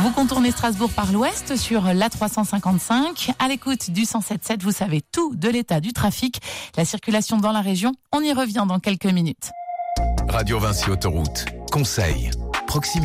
Vous contournez Strasbourg par l'ouest sur l'A355. À l'écoute du 107.7, vous savez tout de l'état du trafic, la circulation dans la région. On y revient dans quelques minutes. Radio Vinci Autoroute. Conseil. Proximité.